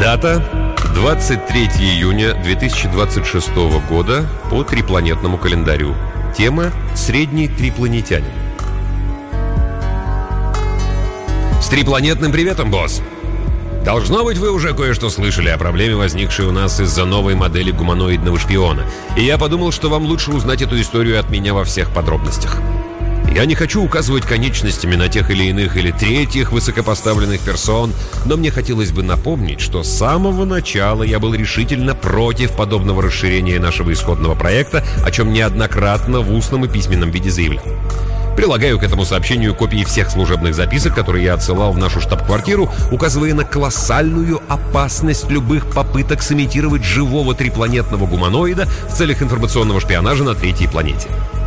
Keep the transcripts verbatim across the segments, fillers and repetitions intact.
Дата двадцать третьего июня две тысячи двадцать шестого года по трипланетному календарю. Тема «Средний трипланетянин». С трипланетным приветом, босс! Должно быть, вы уже кое-что слышали о проблеме, возникшей у нас из-за новой модели гуманоидного шпиона. И я подумал, что вам лучше узнать эту историю от меня во всех подробностях. Я не хочу указывать конечностями на тех или иных или третьих высокопоставленных персон, но мне хотелось бы напомнить, что с самого начала я был решительно против подобного расширения нашего исходного проекта, о чем неоднократно в устном и письменном виде заявлял. Прилагаю к этому сообщению копии всех служебных записок, которые я отсылал в нашу штаб-квартиру, указывая на колоссальную опасность любых попыток сымитировать живого трипланетного гуманоида в целях информационного шпионажа на третьей планете.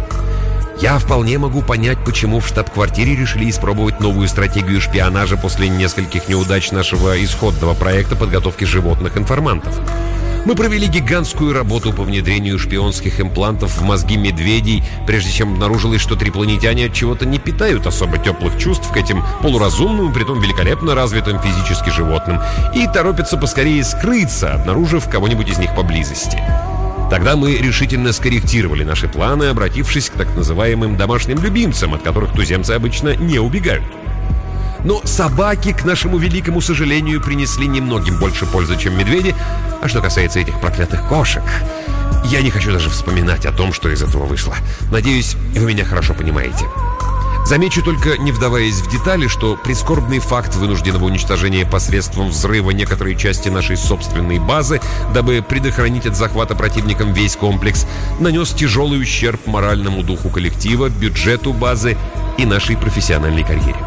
Я вполне могу понять, почему в штаб-квартире решили испробовать новую стратегию шпионажа после нескольких неудач нашего исходного проекта подготовки животных информантов. Мы провели гигантскую работу по внедрению шпионских имплантов в мозги медведей, прежде чем обнаружилось, что трипланетяне от чего-то не питают особо теплых чувств к этим полуразумным, притом великолепно развитым физически животным, и торопятся поскорее скрыться, обнаружив кого-нибудь из них поблизости. Тогда мы решительно скорректировали наши планы, обратившись к так называемым домашним любимцам, от которых туземцы обычно не убегают. Но собаки, к нашему великому сожалению, принесли немногим больше пользы, чем медведи. А что касается этих проклятых кошек, я не хочу даже вспоминать о том, что из этого вышло. Надеюсь, вы меня хорошо понимаете. Замечу только, не вдаваясь в детали, что прискорбный факт вынужденного уничтожения посредством взрыва некоторой части нашей собственной базы, дабы предохранить от захвата противникам весь комплекс, нанес тяжелый ущерб моральному духу коллектива, бюджету базы и нашей профессиональной карьере.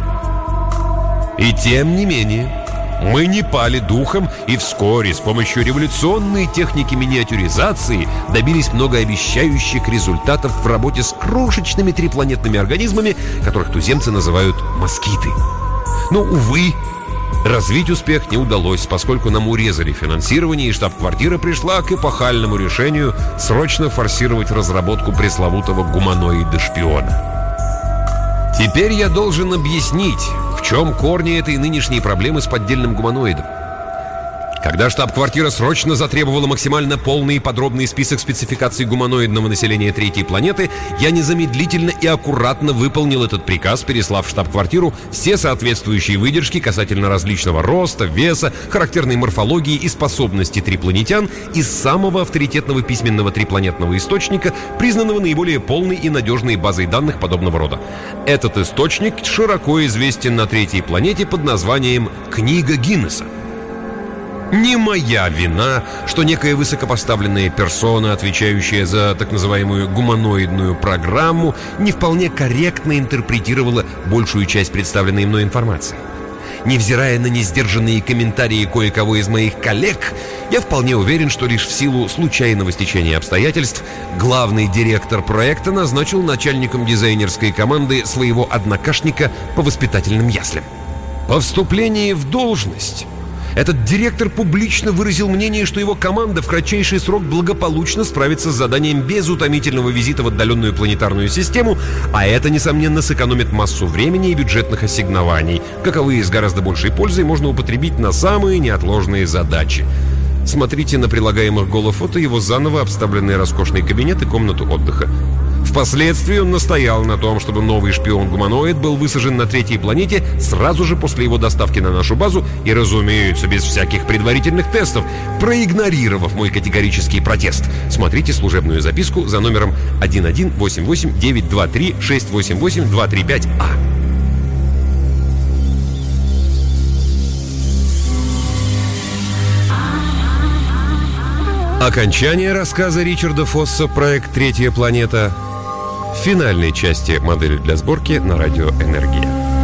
И тем не менее, мы не пали духом и вскоре с помощью революционной техники миниатюризации добились многообещающих результатов в работе с крошечными трипланетными организмами, которых туземцы называют москиты. Но, увы, развить успех не удалось, поскольку нам урезали финансирование, и штаб-квартира пришла к эпохальному решению срочно форсировать разработку пресловутого гуманоида-шпиона. Теперь я должен объяснить, в чем корни этой нынешней проблемы с поддельным гуманоидом. Когда штаб-квартира срочно затребовала максимально полный и подробный список спецификаций гуманоидного населения третьей планеты, я незамедлительно и аккуратно выполнил этот приказ, переслав в штаб-квартиру все соответствующие выдержки касательно различного роста, веса, характерной морфологии и способностей трипланетян из самого авторитетного письменного трипланетного источника, признанного наиболее полной и надежной базой данных подобного рода. Этот источник широко известен на третьей планете под названием «Книга Гиннесса». Не моя вина, что некая высокопоставленная персона, отвечающая за так называемую гуманоидную программу, не вполне корректно интерпретировала большую часть представленной мной информации. Невзирая на несдержанные комментарии кое-кого из моих коллег, я вполне уверен, что лишь в силу случайного стечения обстоятельств главный директор проекта назначил начальником дизайнерской команды своего однокашника по воспитательным яслям. По вступлении в должность этот директор публично выразил мнение, что его команда в кратчайший срок благополучно справится с заданием без утомительного визита в отдаленную планетарную систему, а это, несомненно, сэкономит массу времени и бюджетных ассигнований, каковые с гораздо большей пользой можно употребить на самые неотложные задачи. Смотрите на прилагаемых голофото его заново обставленный роскошный кабинет и комнату отдыха. Впоследствии он настоял на том, чтобы новый шпион-гуманоид был высажен на третьей планете сразу же после его доставки на нашу базу и, разумеется, без всяких предварительных тестов, проигнорировав мой категорический протест. Смотрите служебную записку за номером один один восемь восемь девять два три шесть восемь восемь два три пять А. Окончание рассказа Ричарда Фосса «Проект Третья планета» в финальной части модели для сборки на радио «Энергия».